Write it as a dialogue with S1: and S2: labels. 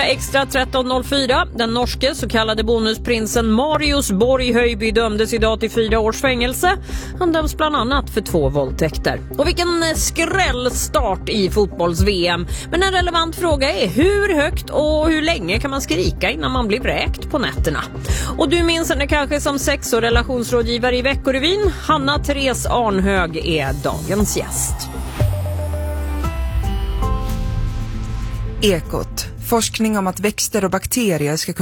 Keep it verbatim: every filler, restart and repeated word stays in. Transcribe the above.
S1: fyra extra tretton noll fyra. Den norske så kallade bonusprinsen Marius Borg Höjby dömdes idag till fyra års fängelse. Han döms bland annat för två våldtäkter. Och vilken skrällstart i fotbolls-V M. Men en relevant fråga är hur högt och hur länge kan man skrika innan man blir vräkt på nätterna? Och du minns henne kanske som sex- och relationsrådgivare i Veckorevyn. Hanna Therese Arnhög är dagens gäst.
S2: Ekot. Forskning om att växter och bakterier ska